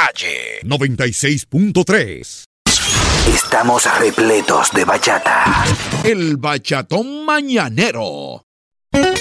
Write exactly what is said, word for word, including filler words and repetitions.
calle. noventa y seis punto tres. Estamos repletos de bachata. El bachatón mañanero.